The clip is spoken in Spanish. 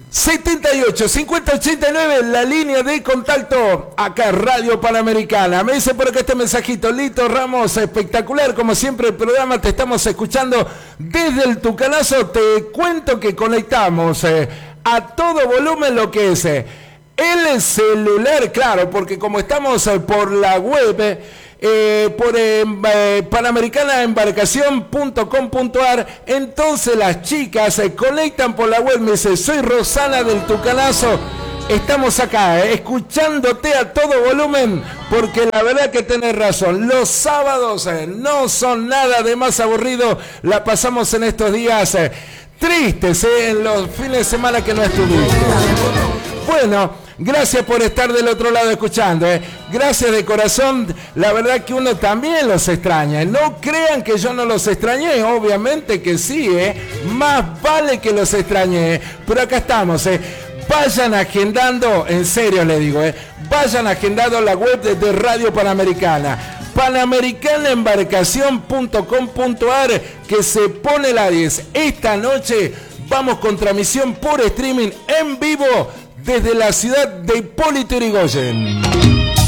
78 50 89, la línea de contacto acá, Radio Panamericana. Me dice por acá este mensajito, Lito Ramos, espectacular, como siempre el programa, te estamos escuchando desde el Tucanazo. Te cuento que conectamos a todo volumen lo que es el celular, claro, porque como estamos por la web, por panamericanaembarcación.com.ar, entonces las chicas se conectan por la web. Me dice, soy Rosana del Tucanazo, estamos acá escuchándote a todo volumen, porque la verdad que tenés razón, los sábados no son nada de más aburrido, la pasamos en estos días tristes, en los fines de semana que no estuvimos. Bueno, gracias por estar del otro lado escuchando, gracias de corazón, la verdad que uno también los extraña, no crean que yo no los extrañé, obviamente que sí, más vale que los extrañé, pero acá estamos, vayan agendando, en serio le digo, vayan agendando la web de Radio Panamericana, panamericanaembarcación.com.ar, que se pone la 10, esta noche vamos con transmisión por streaming en vivo desde la ciudad de Hipólito Yrigoyen.